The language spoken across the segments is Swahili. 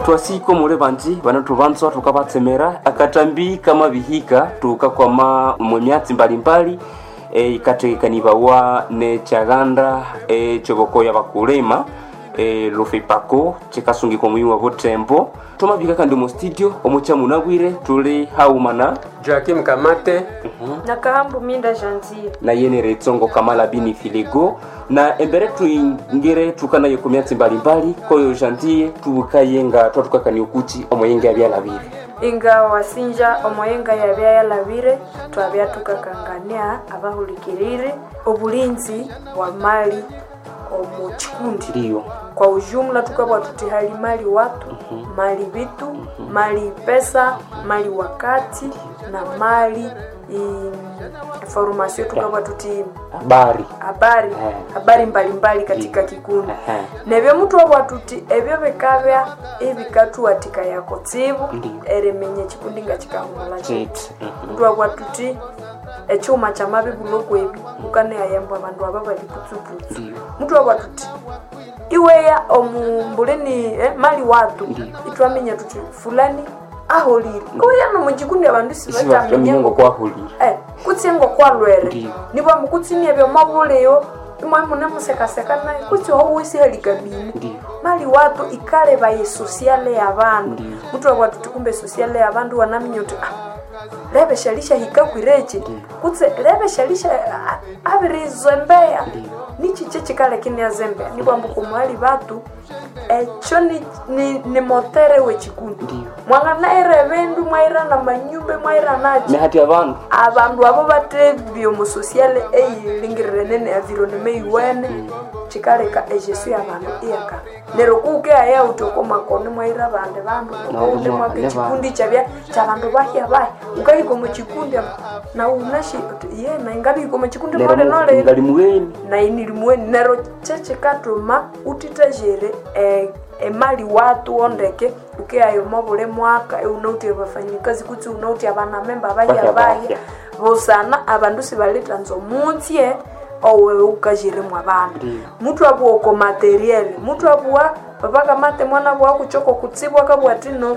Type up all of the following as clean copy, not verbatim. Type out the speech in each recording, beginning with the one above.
twasiko mule banji banatubanzwa tukabatsemera akatambi kama bihika tukakwama mu myatsi mbalimbali ikatekanibawa ne chaganda chogoko ya bakulema lofepako chikasungikwa muyi wa Butembo tumabika kandi mu studio omucha munagwire tuli haumana Joaquim Kamate na Kahambu Minda Jantie na yene Retsongo Kamala Bini Filego na embere tuingire tukana yokumyatsi mbalimbali koyo Jantie tukayenga twatukakani ukuti omoyenga yabyalabire inga wasinja omoyenga yabyalabire twabya tukakangania abahulikirire obulinzi wa mali omuchikundi ndio kwa ujumla tukabwa tutihali mali watu mali vitu mali pesa mali wakati na mali information tukabwa tuti habari mbalimbali katika kikundi nebyo mtu wabwa tuti ebyo bekabya ebikatu atika yako tsibu eremenye kikundi ngachikahumula chete mtu wabwa tuti echuma cha mabibulo kwebi ukane ayamba abantu ababa liputsupu mtu wabwa tuti iweya omumbuleni mali watu itwamenya tuti fulani aholire oya no mujikundi abantu sibatamenya kwa holire kutsengo kwa lwere niba mukutsini ebyo mabuleyo imwe munemusekaseka naye kuti ho wisi helikabini mali watu ikale baye sociale yabantu mtu wabatu kumbe sociale yabantu wanaminyota lebe shalisha hikakwireche kutse lebe shalisha abirizembeya nichi cheche kale kinya zembe niba mbukumwali batu echo ni motere wechikundi mwangana erevendu mwaira na manyumbe mwaira nachi hati abantu abo batebyo mu sociale lingirire nene environment iwene chikaleka ejesu yabantu iyaka nero kuke aya utokoma kone mwaira bande bantu ode mwake chikundi chabya chabantu bahya bahe ukayiko mu chikundi na unashi ye na ingabi ko mu chikundi mode nole ngalimuweni na inilimuweni nero cheche katuma utitajere mali watu ondeke ukeayo mobule mwaka unauti abafanyikazi kuti unauti abana member bahya bosana abantu sibalitanzo muntie owe ukajire mwabantu mtu abuoko material mtu abuwa babaka mate mwana bwa kuchoko kutsibwa kabwatino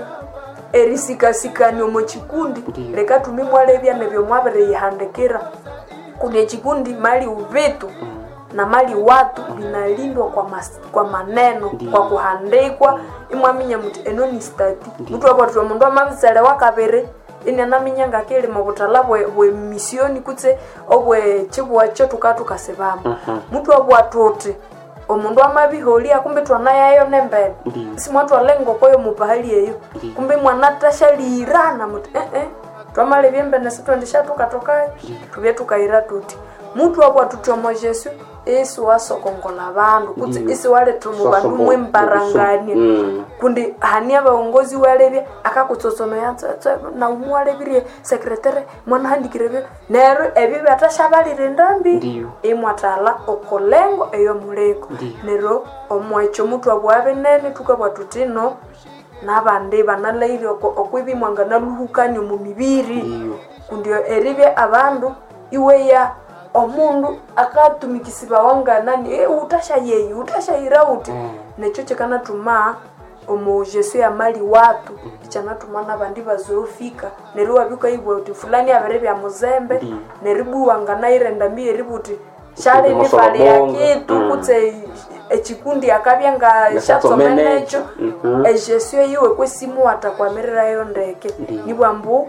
erisikasikani mu chikundi leka tumimwale bya nebyo mwabere yihandekera kune chikundi mali uvetu na mali watu linalindwa kwa maneno kwa kuhandikwa imwaminya mtu enoni stati mtu abatwa mundu amabisale wakabere ina naminyanga kele mabutalabwe bwe misioni kutse obwe chibwa cyo tukatukasebama mtu abwatote omundu amabiholi akumbe twanayayo nembele simwatu alengo koyo mupahali eyo kumbe mwana tashalirana mutu twamale byembe nesitwendesha tukatoka tubye tukaira tuti mtu abwatutomo Yesu Yesu wasokongola abantu kuti isi wale tumu bantu mwembaranganye kundi hania baongozi walebya akakutsotsono yatsa na umwalebire secretary mwana handikirebe nero ebyo batashabalire ndambi imwatala okolengo eyo muleko nero omwecho mtu abwabe nene tukabwa tutino nabande banaleire okwibi mwanga naluhukani mu mibiri kundi eribye abantu iweya omundu akatumikisiba wanga nani utashayira uti necho chekana tuma omo Yesu ya mali watu ichana tumana bandi bazofika nero wabyuka ibwe uti fulani aberebe ya muzembe neribu wanga nairenda mbi eributi shale ni fale ya kitu kutse echikundi akabyanga shatsomenecho Yesu yiwe kwesimu atakwamerera yo ndeke nibwambu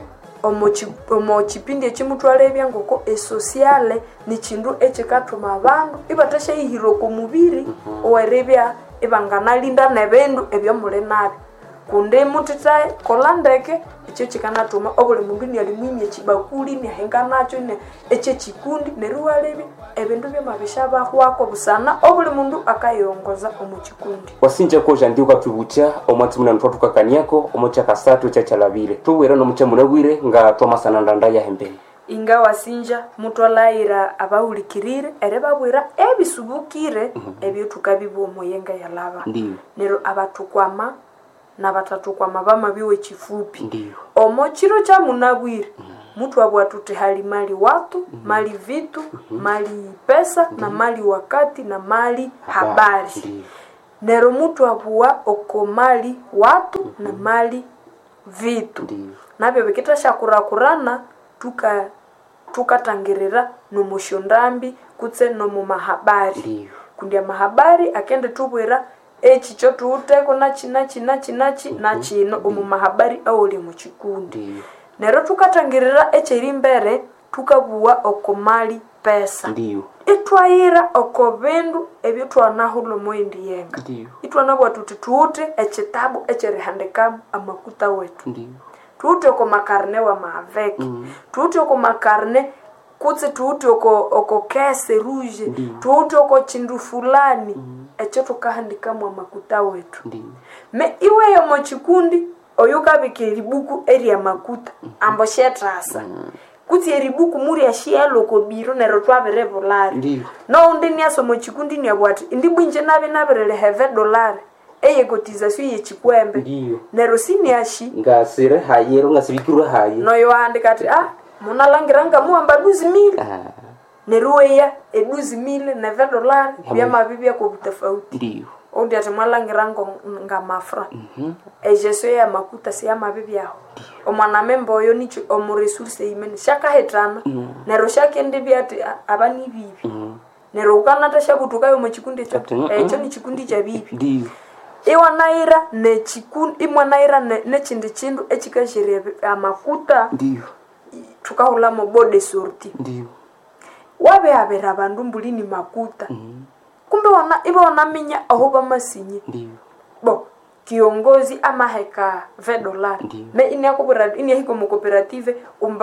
omo chipindi chimutwale byangoko esociale ni chindu echekatuma abantu ibatasha ihiro ku mubiri owerebya ibangana linda nebendu ebyo mule nabi kunde mutitaye kolandeke echo chikanatuma obule mundu ni alimwimye chibakuli ni henga nacho ne eche chikundi neruwalebi ebindu byamabisha bahwako busana obule mundu akayongoza omuchikundi wasinja ko jandi ukatwibucha omwatsi muna ntwatu kakaniako omocha kasatu cha chalabire tuwera no mucha munagwire nga Thomas Anandanda ya hembeni inga wasinja mutwalaira abahulikirire ere babwira ebisubukire ebyo tukabibu omoyenga yalaba nero abatukwama na batatukwama bamabiwe chifupi omochiro cha munagwire mtu abwatute hali mali watu mali vitu mali pesa na mali wakati na mali habari nero mutu abuwa okomali watu na mali vitu. Ndiyo. Nabyo bikitasha kurakurana tukatangirira nomushondambi kutse nomumahabari. Ndiyo. Kundi amahabari akende tubwera echicho tuuteko nachi nachino omumahabari awoli muchikundi. Ndiyo. Nero tukatangirira echiri mbere tukabuwa okomali pesa. Ndiyo. Itwaira okobindu ebyo twanahulo moindi yenga. Ndiyo. Itwanabwa tuute echitabu echerihandikamu amakuta wetu. Ndiyo. Tuute oko makarne wa maaveki. Tuute oko makarne kutse tuute oko kese rouge. Tuute oko chindu fulani echo tukahandikamu amakuta wetu. Ndiyo. Me iwe yo mochikundi oyuka bikiribuku eri amakuta ambo shetrasa. Kuti eribuku muri ashielo ko biro nero twabere volari. Ndiyo. No ndini asomo chikundi ni abwati ndibwinje nabere have dollar eye cotisation ye chikwembe. Ndiyo. Nero sini ashi ngasire hayero ngasibikirwa haye no yo andikati muna langiranga muamba 12,000 nero ya 12,000 na $20 bya mabibi yako tofauti. Ndiyo. Ondi ati mwalangiranga ngamafra ejeso ya makuta si ya mabibi yao omwana membo yo nicho omuresource imene shaka hetana nero shake ndibi ati abani bibi nero ukanata shabutuka yo muchikundi echo ni chikundi cha bibi. Ndiyo. Iwanaira ne chikundi imwanaira ne chindu echikashire amakuta. Ndiyo. Tukahula mo bode sorti. Ndiyo. Wabe abera abandu mbulini makuta. Kumbe ibo wanaminya aho bamasinye. Ndiyo. Bo kiongozi amaheka $20 me ini hiko mu cooperative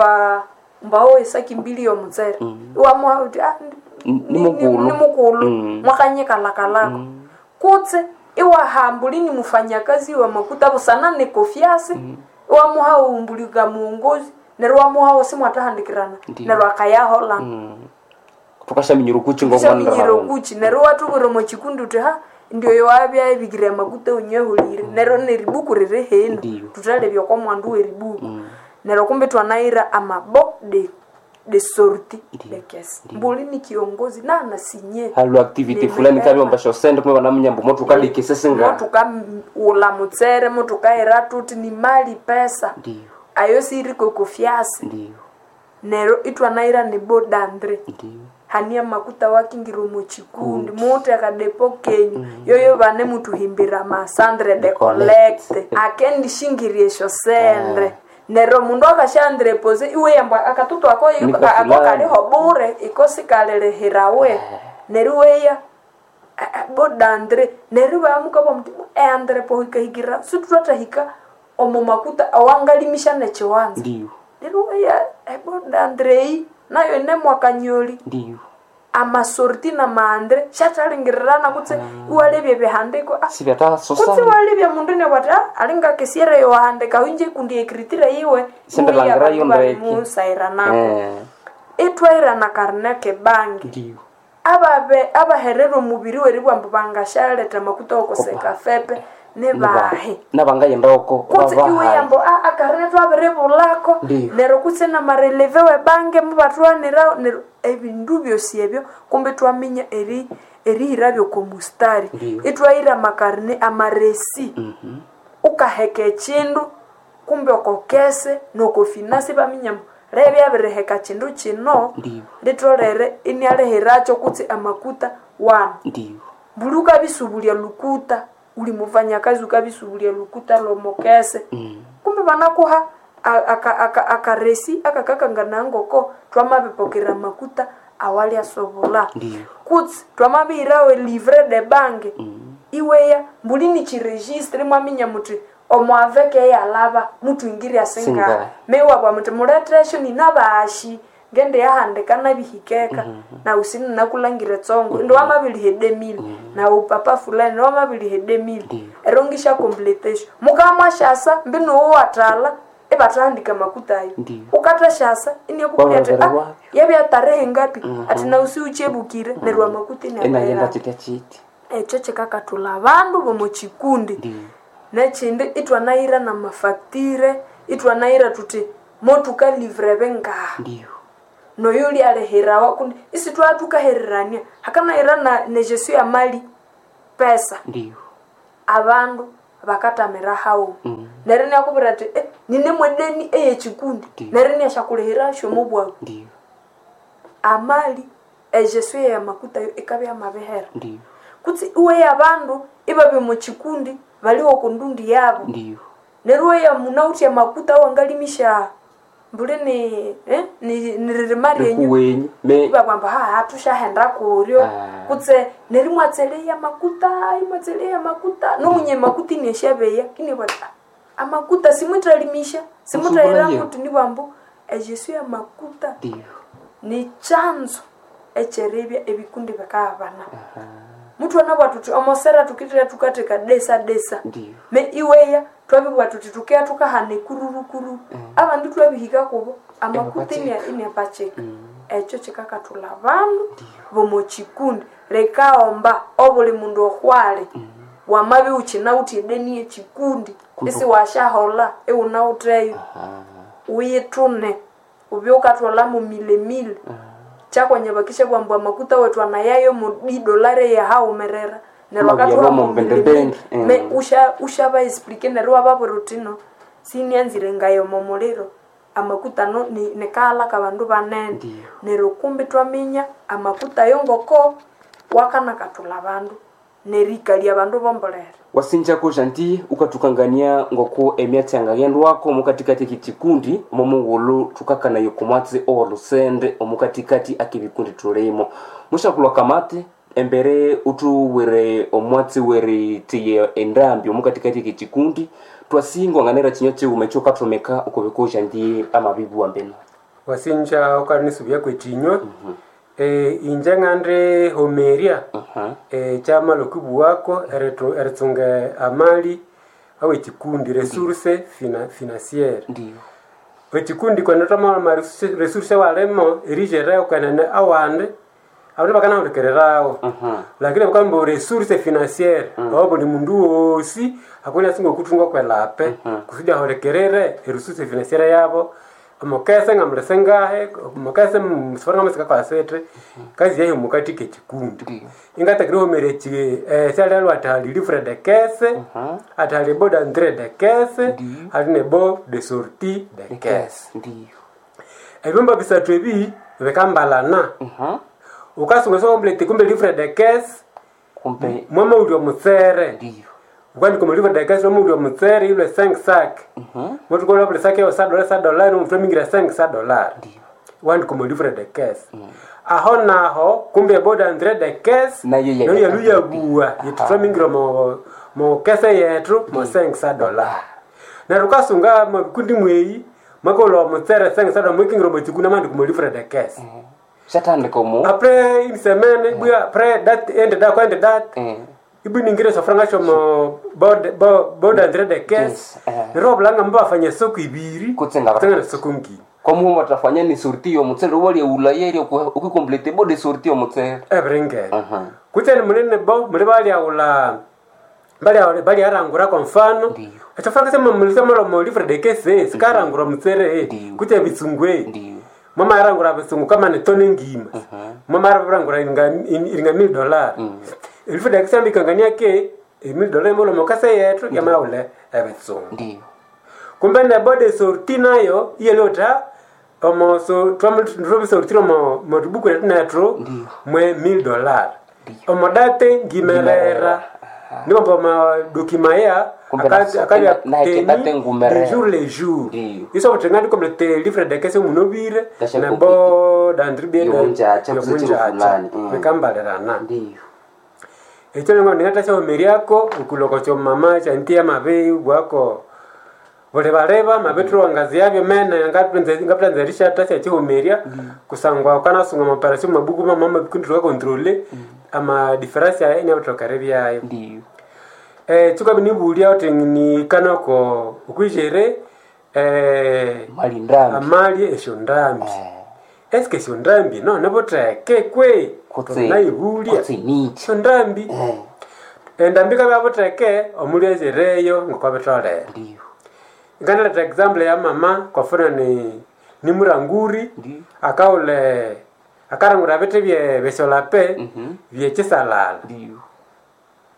umba esaki mbili yo muzere wamwa ni mukulu mwakanyeka lakalako kutse iwa hambulini mufanyakazi wa makuta busana ne kofiase wamuha umbulika muongozi nero wamuha wasimu atahandikirana nero akayahola tukashaminyurukuchi ngokuchi nero watu boromo chikundi uteha ndio yo abya ebigire makuta unyehulire nero neribuku rere heno tutale byo kwa mwandu weribuku nero kumbe twanaira amabo de sorti de kesi mbuli ni kiongozi na anasinye halu activity fulani kali mbasho sende kumbe banamnyambo moto kali kisesenga moto kam ula mutsere moto kaira tuti ni mali pesa ndiyo ayo siri kofiasi ndiyo nero itwanaira ni bodandre ndiyo hania makuta wakingiro muchikundi moto akadepo kenyu yoyo bane mutu himbira masandre de collecte akendi shingirie sendre nero mundu akashandre pose iwe yamba akatuto akokale hobure ikosi kalele hirawe nero ya bodandre nero bamuka bomti andre po higira sutrata hika omo makuta awangalimisha nechowanza ndiyo nero ya bodandre nayo ne mwakanyoli ndiyo amasorti na maandre shatalingirana kutse iwalebye behandiko sibata sosa kutse walebye mundu ne bata alinga kesiere yo handika unje kundi ekritira iwe sendalangira yo ndeke musaira nako etwaira na karnake bangi ndiyo abaherero mubiri weri bwambo bangashaleta makuta okoseka fepe ne bahe nabanga ndoko kutse iwe yambo akareto aberebo lako nero kutse na marelevewe bange mubatwanira nero ebindu byose ebyo kumbe twaminya eri hirabyo ko mustari itwaira makarne amaresi ukaheke chindu kumbe okokese noko finance baminya rebya bereheka chindu chino litorere inyale hiracho kutse amakuta 1 ndiyo buluka bisubulia lukuta uli mufanyakazi ukabisubulia lukuta lomokese kumbe banakuha akaresi akakakangana ngoko twamabepokera makuta awali asobola kutsi twamabirawe livre de banque iweya mbulini chiregistre mwaminya muti omwaveke yalava mutu ingiri asenga mewa kwa muti muletration inabashi ngende yahandekana bihikeka na usini nakulangire tsongo ndo amabili hedemil na upapa fulani ndo amabili hedemil erongisha completation mukamashasa mbino watala ebatandika makutayo ukatashasa ini okukulyate yabya tarehe ngapi ati na usi uchebukire nerwa makuti ne enayenda chiti echo chekakatula abandu bomo chikundi nechinde itwanaira na mafaktire itwanaira tuti motu ka livre benga ndiyo no yuli aleherawa kundi isi twatuka hererania hakana era na nejesu ya mali pesa ndiyo abandu bakatamira hawo nerene akubira ati nine mwedeni eyechikundi nerene ashakulehera shomo bwawe ndio amali ejeswe ya makuta ikabe amabehera ndio kuti uwe abandu ibabe mu chikundi bali okundundi yabo ndio neruwe ya munauti ya makuta wangalimisha mbule ni rimari yenyu iba kwamba hatushahenda kuryo kutse nerimwatsele ya makuta no munye makuti neshabeya kini bata amakuta simutalimisha simutaira kuti ni bambu ejesu ya makuta ndio ni chanzo echerebya ebikundi bakabana mtu anabwa tuti omosera tukitira tukateka desa ndio me iweya twabibwa tuti tukea tukahane kururu abandu twabihika kubo amakuti ine pacheka echo chikakatula bandu bomo chikundi rekaomba obuli mundu okwale wamabi uchina uti deni echikundi isi washahola euna utreyo uyitune ubyokatwala mu mile chako nyabakisha kwamba makuta wetu anayayo mu $1 ya hao merera nerokatwa mu mbende me usha ba explique nerwa babo rutino sinyanzire ngayo momolero amakuta no ne kala kabandu banene nerokumbi twaminya amakuta yongoko wakana katula bandu nerikali abandu bombolera wasinja ko janti ukatukangania ngoko emyatsanga yandu wako mukatikati kikundi momungulu tukakana yokomatse olusende omukatikati akibikundi tulemo mushakulwa kamate embere utuwere omwatsi were tiye endambi omukatikati kikundi twasingo nganera kinyoche umechoka tomeka ukobeko janti amabibu wambeno wasinja okanisubya kwetinyo injangande homeria chama lokubu wako eretunge amali awe chikundi resource financiere ndio wechikundi kwa notama ma resource walemo erigere okana awande abone bakana urekererawo lakini bakambo resource financiere abo ni mundu osi akona singo kutunga kwelape kusija horekerere resource financiere yabo mokese ngamlesengahe mokese msifanga masika kwa sete kazi yayo mukati ke chikundi ingata kiro merechi salalo atali livre de caisse atali boda entre de caisse aline bo de sortie de caisse ndio ebomba bisatu ebi bekambalana ukasunga so complete kumbe livre de caisse kumbe mama uri omutsere ndio kwani como livre de caisse mama uri omutsere ile 5 sac mtu kwa livre sac ya $1 no mtu mingira $5 ndio wandi como livre de caisse ahona ho kumbe boda entre de caisse na yeya bua yitu mingira mo caisse yetu mo $5 na rukasunga mabikundi mweyi makolo omutsere $5 mwikingiro mwetikuna mandi como livre de caisse Shatande komo. Après une semaine, après date end da quand date. Ibi ningire sofranga chomo bod andre de caisse. Rob langa mba afanya soko ibiri. Kutsenga tena soko ngi. Komo mu watafanya ni sortio mutsere wali ulayeri ukikomplete bod sortio mutsere. Ebrenge. Kutene munene bo muri bali aula bali arangura kwa mfano. Atafanga sema mulisema mo livre de caisse sikarangura mutsere kute bitsungwe. Ndio. Mama arangura besungu kama ne tone ngima mama arangura inga $1,000 ilifo da kisambi kangania ke $1,000 mbolo mokase yetu ya maule ebesungu ndio kumbe na bode sorti nayo yelota omo so twamro sorti mo tubuku netro mwe $1,000 omo date ngimelera ni baba ma dokimaya akali jour les jours ils sont train de comme le livre de caisse munobire na bo d'andribie de kambala na ndio eto ngo ngata cha meriako ukuloko cho mama cha ntia mabe wako vole bareba mabetro ngazi yabyo mena ngaplanzerisha tacha cha meria kusangwa kana sunga operation mabugu mama bikundiro contrôler ama difference ya ina bitokarebya ndio tukabini bulia otengini kanoko ukwijere malindambi amali eshondambi eske shondambi no naboteke kwe na ibulia shondambi endambika baboteke omulezereyo ngokabetole ndio ngana ta example ya mama kwa fona ni muranguri akaule akarangura bete bye besolape bye chisalala ndio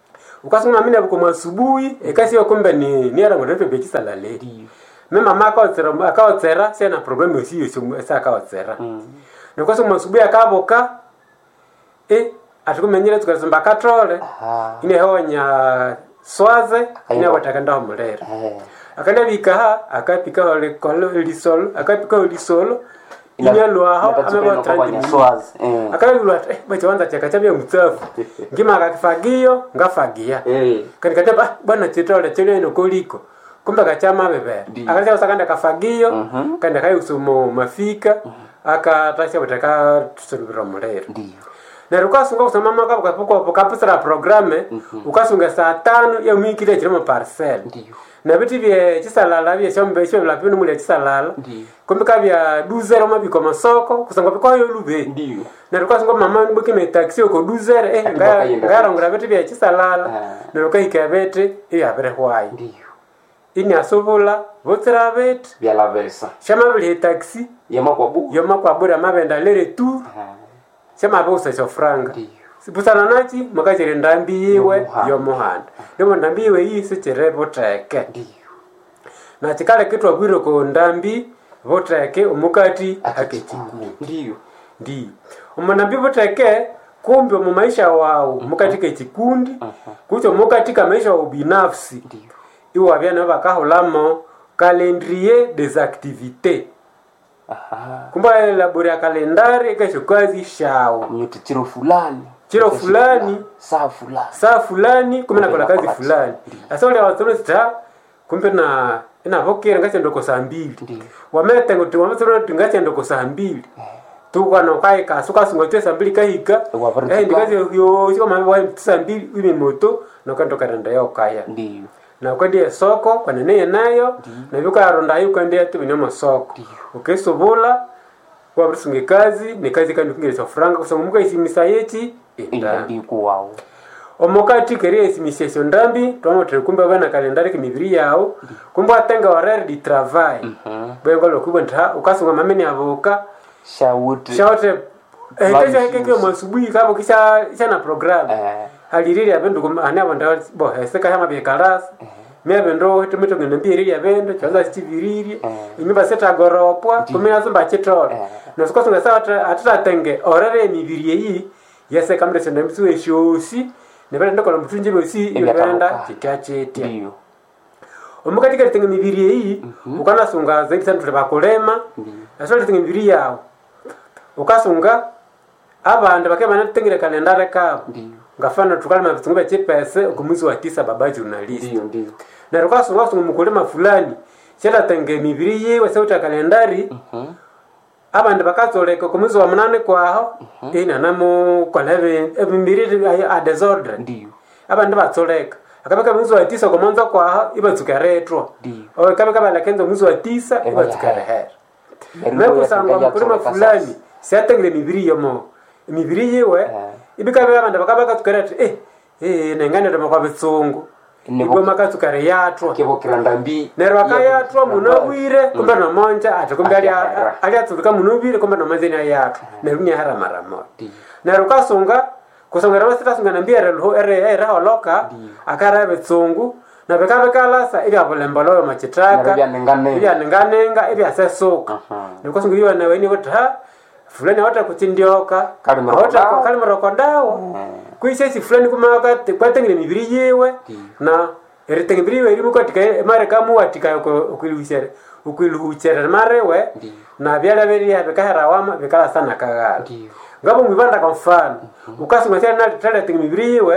ukasoma mimi nabuko masubuhi ekasi yo kumbe ni ara ngorepe bekisa la lady mema mama akaotsera sena problem yosiyo sasa akaotsera nokasoma masubuhi akaboka atukumenyere tukasomba katrole ine honya swaze ine watakanda homulera akanda bika akapika ole lisolo akapika lisolo inyalwa ha ameba trandi swaze akabulwa bachiwanza chakachabya mutsafu ngima akafagio ngafagia kandi kataba bwana chitole chene ino koliko kumbe kachama bebe akaja usakanda kafagio kandi kayusumo mafika akatasha butaka tusulubira mulera na ukasunga kusema mama kapusira programe ukasunga saa 5 ya mwikile chirimo parcel na biti bye chisalala bye shombe shombe la pino mule chisalala kumbe kabya 12 mabiko masoko kusanga biko yo lube na ukasunga mama mbuki me taxi ko 12 ngara ngara biti bye chisalala na ukaika bete ya bere hwai ini asobula votsira bete bya la versa shama bile taxi yoma kwa bura mabenda lere tu sema bosa cho franga sibusana nachi makachere ndambi yiwe yo muhanda ndimo ndambi yiwe yisi chere boteke na chikale kitu abwiro ko ndambi boteke umukati akechikuni ndio umandambi boteke kumbe mu maisha wao mukati kechikundi kucho mukati ka maisha wa binafsi iwa byana bakaholamo calendrier des activités kumba elaborea kalendari kesho kazi shao mnyuti chiro fulani saa fulani kumena kola kazi fulani asa wale watoto sita kumbe na inavokera ngache ndoko saa 2 wamete ngo tuwametsoro tungache ndoko saa 2 tukwana kai kasuka sungote saa 2 kahika ndikaze yo sio mambo wa saa 2 ime moto na kwenda karanda yao kaya ndio na kwenda soko kwa nene nayo na yuka ronda yuka ndia tu binyo soko ukesobola kwa bisunge kazi ni kazi kandi kungere franga kusanga muka isimisa yeti ndambi kuwao omokati kere isimisation ndambi twamotre kumbe bana kalendari kimibiri yao kumbe atenga horaire di travail bengo lokubwa nta ukasunga mameni avoka shaute kesho hekeke masubuhi kabo kisha na program haliriri abendu anaba ndawa bo seka hama bekaras mebendo tumito ngendambiri yabendo chaza chiviriri imba seta goropwa kumena zumba chitoro nasiko sunga sawa atatenge orare mibiri yi yese kamre senda msuwe shosi nebenda ndokola mtunje bosi ibenda chikachete ndio omukati tenge mibiri yi ukana sunga zaidi sana tulibakolema asole tenge mibiri yao ukasunga abandi bakebana tengire kalendare ka ngafana tukalima vitungwe chipese ukumuzi wa 9 baba journalist ndio na rukasunga sunga mukolema fulani chela tenge mibiri yewe sauta kalendari abandi bakatoleka kumuzi wa 8 kwaho ina namo koleve ebimbiri a desordre ndio abandi batoleka akabeka muzi wa 9 komonza kwaho ibatsuka retro o kabeka balakenza muzi wa 9 ibatsuka reher meko sanga mukolema fulani siatengire mibiri yomo mibiri yewe ibikabe abandi bakabaka tukarate nengane ndo makwa bitsungu ibwo makatukare yatwa kibokira ndambi nero akayatwa munobwire kumbe no monja atakumbe ali atsuka munobwire kumbe no mazina yatwa nerunya hara maramo nero kasunga kusongera basita sunga nambia relo era holoka akara bitsungu na bekabe kalasa ili abolembolo machitraka ili anenganenga ili asesuka niko sunga yiwa na weni wota fulani wata kuchindioka kalimarokodao kuisesi fulani kumaka kwatengire mibiri yewe na eritenge mibiri yewe ilimu katika mare kamu watika ukwiluhuchere marewe na byala beri ya bekahara wama bekala sana kagala ngabo mwibanda kwa mfano ukasunga na tale tenge mibiri yewe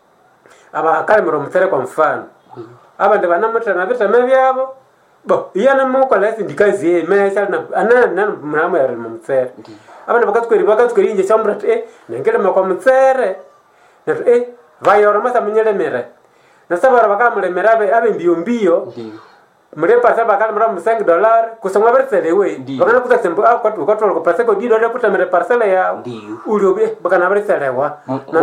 aba kalimaro mtere kwa mfano aba ndebana mutera na bita mebyabo bo iyana muko lesi ndikazi mesa na anana mramo ya mumtsere abana bakatweri inje chambra nengele makwa mtsere na vayora masa munyelemere na sabara bakamulemera abe mbio mulepa saba kala mramo $5 kusanga bertelewe bakana kuta tembo kwa ko paseko $10 kuta mere parcela ya uliobe bakana bertelewa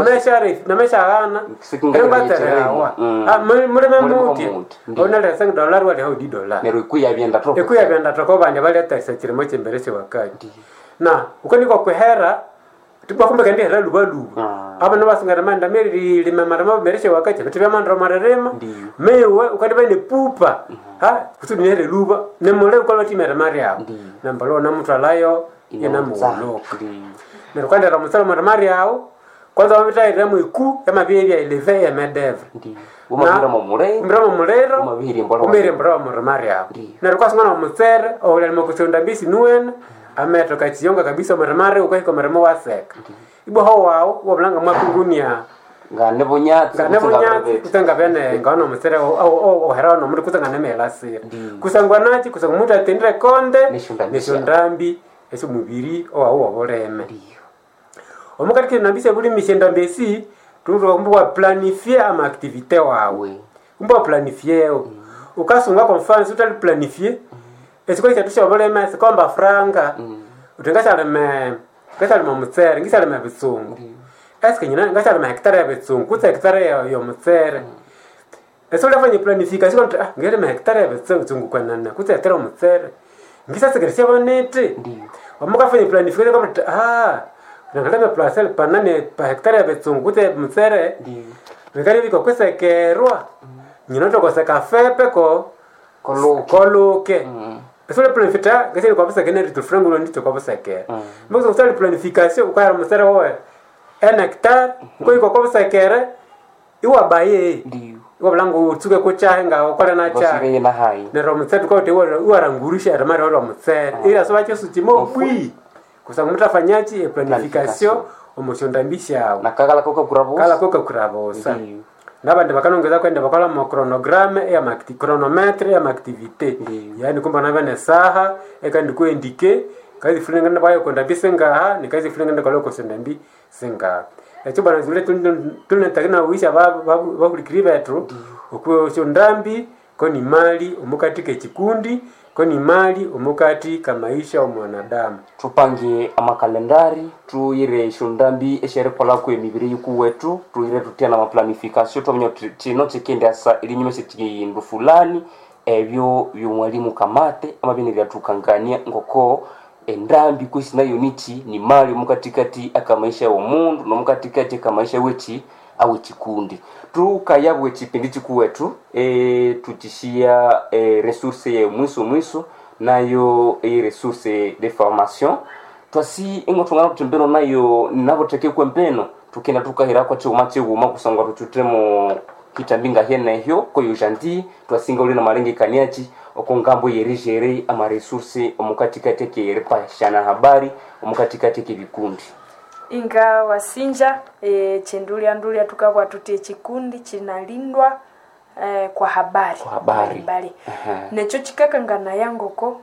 na mesha gana embatelewa muleme muti ona le $5 wale ho $10 nero ikuya byenda toko banya bale taxa kirimo cyembere cyo wakati na uko niko kwehera tipo kumbe kandi era luba aba no basungara manda meri limamara mabereshe wakacha bitibya mandro marerema mewe ukandi bane pupa ha kusudi nere luba nemole ukola timera maria nambalo na mtu alayo yana muloka nero kwanda ra musala maria kwanza wameta iremo iku kama vile eleve ya medevre umabira mu mulero umabiri mbora mu maria nero kwasungana musere ole mokusonda bisi nuwen ametoka chiyonga kabisa maramare ukaiko maramo waseka ibo ho wao wabulanga mwakungunia ngane bonyatsi kutanga bene ngano musere o herano muri kutanga nemela sira kusangwa nachi kusanga mutu atendere konde nishondambi eso mubiri o boleme omukati nabise buli mishenda mbesi tunzo kumbuwa planifier ama activité wawe kumbuwa planifier ukasunga kwa mfano utali planifier esiko cyatusha boleme sikomba franga utengasha me kasha me mutsere ngisha me bitsungu eske nyina ngasha me hektare ya bitsungu kutsa hektare ya mutsere eso lafanya planification ngere me hektare ya bitsungu kwa nana kutsa hektare ya mutsere ngisha sekeresha bonete wamuka fanya planification kama nangala parcel panane pa hektare ya bitsungu kutsa mutsere ngari biko kwese kerwa nyina to koseka fepe koloke eso le planifica que c'est comme ça que n'est tout frango ndito comme ça que mais ça le planification kwa ya msara wewe 1 hectare kwa comme ça que iwa baye iwa blango utsuke ko chahenga okora na cha ne ro msara kwa te iwa rangurisha ya mara ro msara ila so bacho sutimo bui kusanga mtafanyaji planification omoshondambisha na kala koka kurabo sa nabandi bakanongeza kwenda bakola mu chronogramme ya chronometre ya activité yani kumba nabane saha ekandi ko indike kazi fulinga nabayo kwenda bisenga ni kazi fulinga ndakalo ko sendambi senga echo bana zule tunatagina uisha babulikiriba yetu okwo shondambi ko ni mali umukatike kikundi ko ni mali umukati kamaisha omwanadamu tupangie amakalendari tuyire shondambi eshere kola ko emibiri yukuwetu tuyire tutiana ma planification tomnyo chino chikende asa ilinyume chikindu fulani ebyo byumwalimu kamate amabini bya tukangania ngoko endambi kusina unity ni mali mukatikati akamaisha omundu no mukatikati akamaisha wechi awe chikundi tukayabwe chipindi chikuwetu tutishia resource ye mwiso nayo resource de formation twasi ingotungana kutembeno nayo naboteke kwempeno tukenda tukahira kwa chuma kusangwa tuchutemo kitambinga hene hyo koyo janti twasinga uli na malenge kaniachi okongambo yerigere ama resource omukatikati ke repashana habari omukatikati ke vikundi inga wasinja chendulia tukabwa tutie chikundi chinalindwa kwa habari necho chikakangana yangoko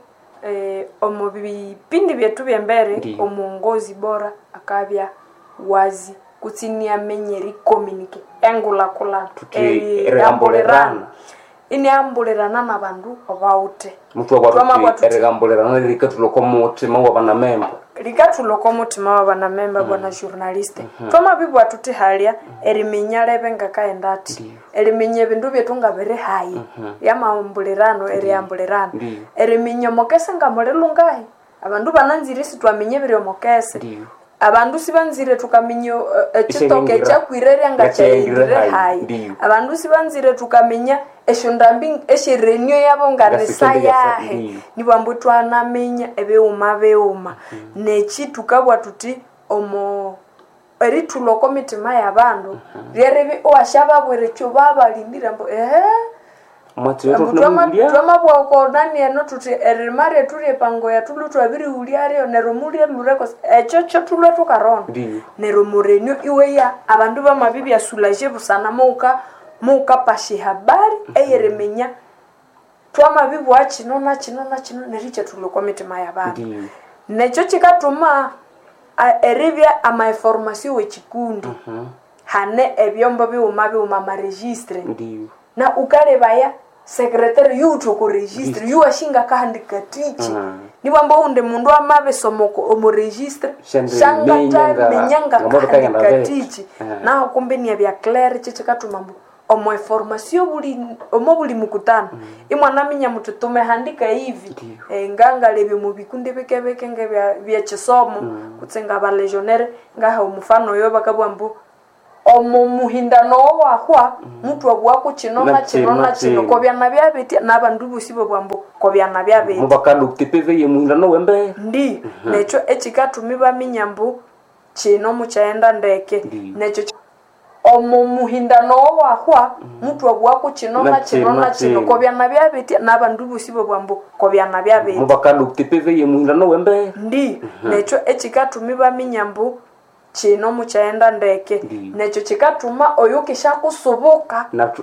omubipindi byetu byembere omuongozi bora akabya wazi kutsinia menyeri communicate angula kula ambolerana ini ambolerana na bandu abaute mtu wa ambolerana likatulokomotima wa bana member likatulokomotima wa bana member bwana journaliste toma bibu atuti halia eriminyale benga kaendati eriminye bindu byetunga bere hayi ya maambolerano ambolerana eriminye mokese ngamolelungahi abandu bananzire sitwamenye bire mokese abandu sibanzire tukaminyo chitoke chakwirere ngachaire hayi abandu sibanzire tukamenya eshondambi eshirenyo yabo ngarisa yahe nibambu twanamenya ebeuma nechi tukabwa tuti omo eri tulokomitima yabandu rerebe oashaba bwerecho baba lindira mbo Twama bwako nani eno tuti erimare turi pango ya tulu twabiri uliare nerumulie mureko echocho tulu tukarona nerumurenyo iwe ya abandu ba mabibi ya sulaje busana muka pashi habari eyeremenya twama bibu achino neriche tulu komite maya bandu necho chikatuma erivya ama information we chikundi hane ebyombo biuma ma registre na ukalebaya secretary yuto ko registre yu ashinga kahandika tichi ni bambo unde mundu amabe somoko omo registre shanga ta menyanga kahandika tichi na kumbe ni bya clair chichi katumambo omo information buli mukutano imwana minya mtu tumehandika hivi nganga lebe mu bikundi beke bya chisomo kutsenga ba legionnaire ngaha umufano yo bakabwambu omo muhindano wakwa mtu abwako chino na chino ko byana byabeti nabandu busibo bwambu ko byana byabeti mubakanda ukitepeve ye muhindano wembe ndi necho echikatumi baminyambu chino muchaenda ndeke necho omo muhindano wakwa mtu abwako chino na chino ko byana byabeti nabandu busibo bwambu ko byana byabeti mubakanda ukitepeve ye muhindano wembe ndi necho echikatumi baminyambu chino muchaenda ndeke necho chikatuma oyo kishakusubuka